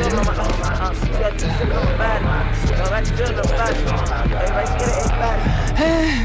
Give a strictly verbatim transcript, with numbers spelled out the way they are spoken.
film on my uh, you got to sit on my body. Everybody feeling the body. Everybody scared of everybody.